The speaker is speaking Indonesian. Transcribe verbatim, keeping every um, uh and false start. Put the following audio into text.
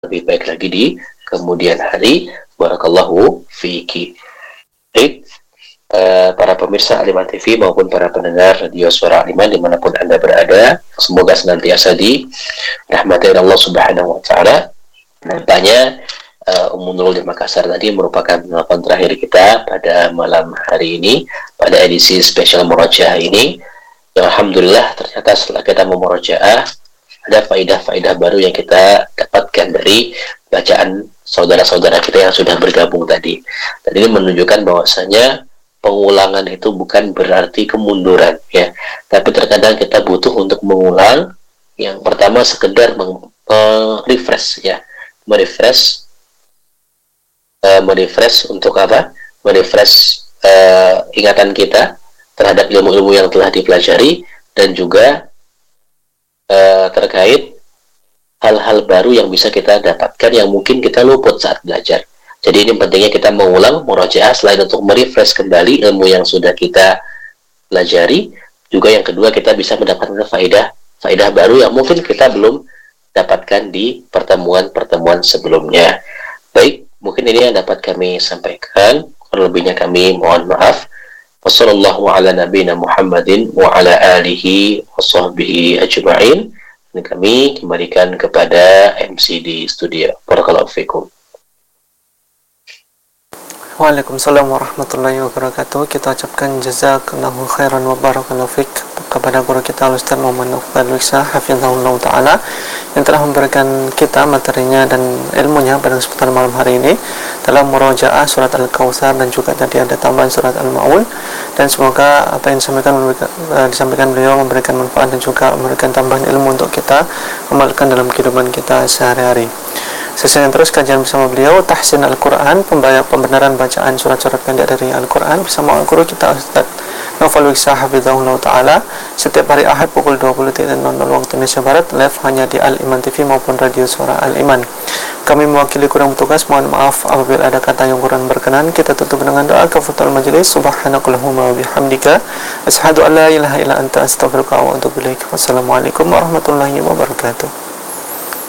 lebih baik lagi di kemudian hari. Barakallahu fiki. Baik, uh, para pemirsa Aliman T V maupun para pendengar radio Suara Aliman dimanapun Anda berada, semoga senantiasa dirahmati Allah Subhanahu wa Ta'ala. Nampaknya uh, Ummu Nurul di Makassar tadi merupakan penelpon terakhir kita pada malam hari ini, pada edisi spesial Murojaah ini. Yang Alhamdulillah ternyata setelah kita memurojaah, ada faidah-faidah baru yang kita dapatkan dari bacaan saudara-saudara kita yang sudah bergabung tadi. Dan ini menunjukkan bahwasanya pengulangan itu bukan berarti kemunduran, ya. Tapi terkadang kita butuh untuk mengulang. Yang pertama sekedar meng-refresh, ya, merefresh, uh, merefresh untuk apa? Merefresh uh, ingatan kita terhadap ilmu-ilmu yang telah dipelajari, dan juga uh, terkait hal-hal baru yang bisa kita dapatkan yang mungkin kita luput saat belajar. Jadi ini pentingnya kita mengulang murojaah selain untuk merefresh kembali ilmu yang sudah kita pelajari, juga yang kedua kita bisa mendapatkan faedah faedah baru yang mungkin kita belum dapatkan di pertemuan-pertemuan sebelumnya. Baik, mungkin ini yang dapat kami sampaikan. Kurang lebihnya kami mohon maaf. Wassallallahu ala nabiyina Muhammadin wa ala alihi wa sahbihi ajma'in. Dan kami kembalikan kepada M C di studio. Barakallahu fikum. Waalaikumsalam warahmatullahi wabarakatuh. Kita ucapkan jazakallahu khairan wa barakallahu fik kepada guru kita Ustaz Muhammad Nufdal Wiksa hafizahullah ta'ala yang telah memberikan kita materinya dan ilmunya pada kesempatan malam hari ini dalam murojaah surat Al-Kautsar, dan juga tadi ada tambahan surat Al-Ma'un. Dan semoga apa yang disampaikan, uh, disampaikan beliau memberikan manfaat dan juga memberikan tambahan ilmu untuk kita amalkan dalam kehidupan kita sehari-hari. Sesungguhnya terus kajian bersama beliau Tahsin Al-Quran, pembenaran bacaan surat-surat pendek dari Al-Quran bersama guru kita Ustaz Nufdal Wiksa hafizahullah ta'ala setiap hari Ahad pukul dua puluh waktu Indonesia Barat, live hanya di Al-Iman T V maupun radio Suara Al-Iman. Kami mewakili kurang bertugas, mohon maaf apabila ada kata yang kurang berkenan. Kita tutup dengan doa kafatul majlis. Subhanakallahumma wa bihamdika asyhadu an la ilaha illa anta astaghfiruka wa atubu ilaik. Wassalamualaikum warahmatullahi wabarakatuh.